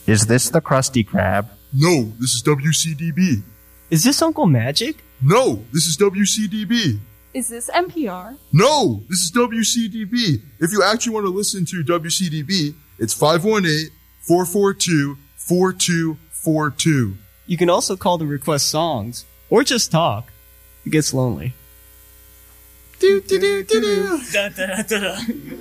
Is this the Krusty Krab? No, this is WCDB. Is this Uncle Magic? No, this is WCDB. Is this NPR? No, this is WCDB. If you actually want to listen to WCDB, it's 518-442-4242. You can also call to request songs, or just talk. It gets lonely. Do do do do do. Da da da da.